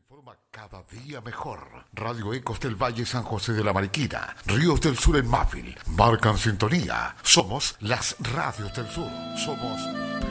Informa cada día mejor. Radio Ecos del Valle San José de la Mariquina, Ríos del Sur en Mafil, marcan sintonía. Somos las radios del sur. Somos